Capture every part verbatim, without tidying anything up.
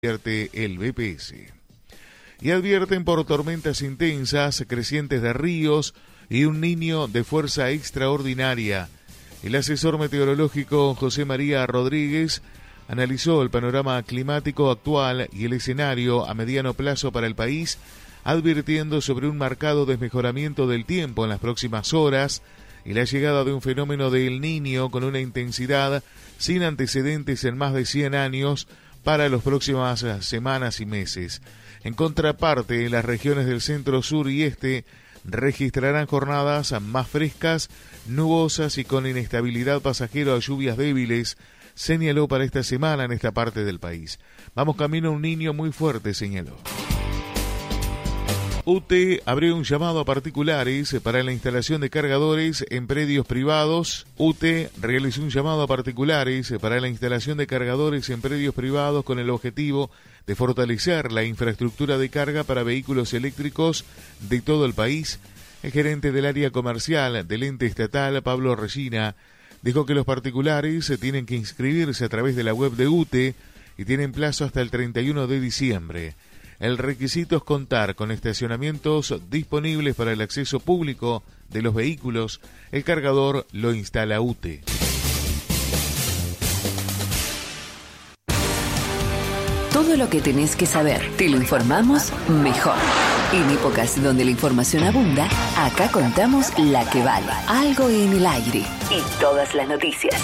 advierte el B P S. Y advierten por tormentas intensas, crecientes de ríos y un niño de fuerza extraordinaria. El asesor meteorológico José María Rodríguez analizó el panorama climático actual y el escenario a mediano plazo para el país, advirtiendo sobre un marcado desmejoramiento del tiempo en las próximas horas y la llegada de un fenómeno del Niño con una intensidad sin antecedentes en más de cien años para las próximas semanas y meses. En contraparte, las regiones del centro, sur y este registrarán jornadas más frescas, nubosas y con inestabilidad pasajera a lluvias débiles, señaló para esta semana en esta parte del país. Vamos camino a un Niño muy fuerte, señaló. U T E abrió un llamado a particulares para la instalación de cargadores en predios privados. U T E realizó un llamado a particulares para la instalación de cargadores en predios privados con el objetivo de fortalecer la infraestructura de carga para vehículos eléctricos de todo el país. El gerente del área comercial del ente estatal, Pablo Regina, dijo que los particulares tienen que inscribirse a través de la web de U T E y tienen plazo hasta el treinta y uno de diciembre. El requisito es contar con estacionamientos disponibles para el acceso público de los vehículos. El cargador lo instala U T E. Todo lo que tenés que saber, te lo informamos mejor. En épocas donde la información abunda, acá contamos la que vale. Algo en el aire y todas las noticias.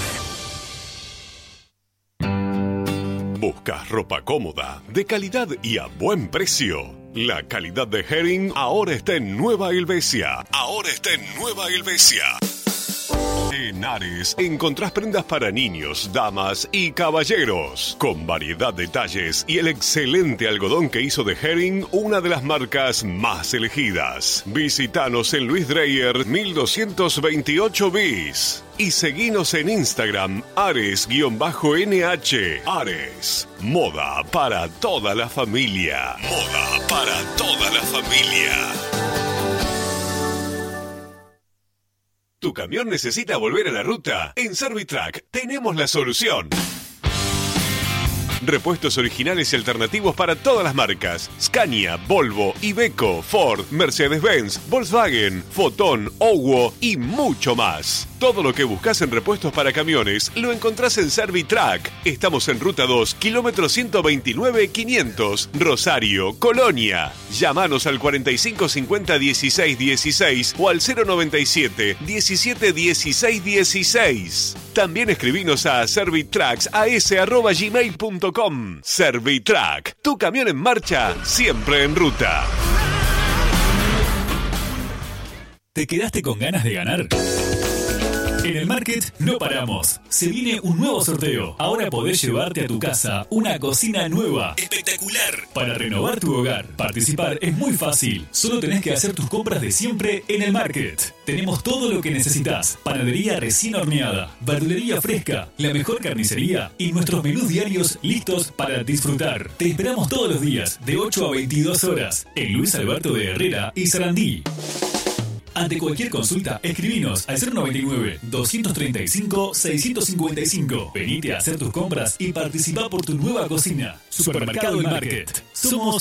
¿Buscas ropa cómoda, de calidad y a buen precio? La calidad de Hering ahora está en Nueva Helvecia. Ahora está en Nueva Helvecia. En Ares encontrás prendas para niños, damas y caballeros, con variedad de talles y el excelente algodón que hizo de Hering una de las marcas más elegidas. Visítanos en Luis Dreyer mil doscientos veintiocho bis y seguinos en Instagram Ares-N H. Ares, moda para toda la familia. Moda para toda la familia. ¿Tu camión necesita volver a la ruta? En Servitrack tenemos la solución. Repuestos originales y alternativos para todas las marcas: Scania, Volvo, Iveco, Ford, Mercedes-Benz, Volkswagen, Foton, Owo y mucho más. Todo lo que buscas en repuestos para camiones lo encontrás en Servitrack. Estamos en Ruta dos, kilómetro ciento veintinueve quinientos, Rosario, Colonia. Llámanos al cuarenta y cinco cincuenta dieciséis dieciséis o al cero noventa y siete diecisiete dieciséis dieciséis. También escribinos a servitracks a s arroba gmail punto com. Servitrack, tu camión en marcha, siempre en ruta. ¿Te quedaste con ganas de ganar? En el Market no paramos. Se viene un nuevo sorteo. Ahora podés llevarte a tu casa una cocina nueva. ¡Espectacular! Para renovar tu hogar. Participar es muy fácil. Solo tenés que hacer tus compras de siempre en el Market. Tenemos todo lo que necesitas. Panadería recién horneada, verdulería fresca, la mejor carnicería y nuestros menús diarios listos para disfrutar. Te esperamos todos los días de ocho a veintidós horas en Luis Alberto de Herrera y Sarandí. Ante cualquier consulta, escribinos al cero noventa y nueve, doscientos treinta y cinco, seiscientos cincuenta y cinco. Venite a hacer tus compras y participá por tu nueva cocina. Supermercado y Market. Somos